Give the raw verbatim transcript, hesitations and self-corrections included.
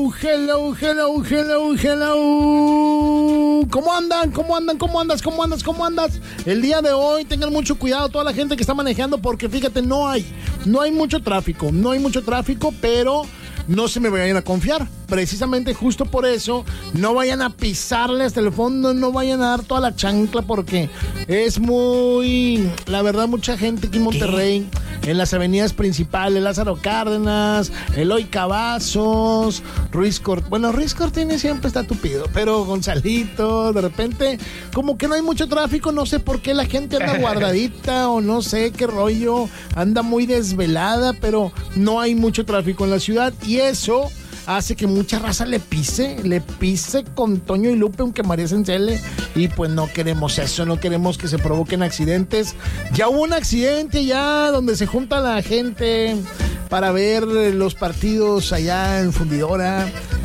Hello, hello, hello, hello. ¿Cómo andan? ¿Cómo andan? ¿Cómo andas? ¿Cómo andas? ¿Cómo andas? El día de hoy tengan mucho cuidado toda la gente que está manejando porque fíjate, no hay, no hay mucho tráfico, no hay mucho tráfico, pero no se me vayan a confiar. Precisamente justo por eso, no vayan a pisarle hasta el fondo, no vayan a dar toda la chancla porque es muy, la verdad, mucha gente aquí en Monterrey, ¿qué? En las avenidas principales, Lázaro Cárdenas, Eloy Cavazos, Ruiz Cortines. Bueno, Ruiz Cortines siempre está tupido, pero Gonzalito, de repente, como que no hay mucho tráfico, no sé por qué la gente anda guardadita o no sé qué rollo, anda muy desvelada, pero no hay mucho tráfico en la ciudad y eso hace que mucha raza le pise, le pise con Toño y Lupe, aunque María Cencele, y pues no queremos eso, no queremos que se provoquen accidentes. Ya hubo un accidente ya donde se junta la gente para ver los partidos allá en Fundidora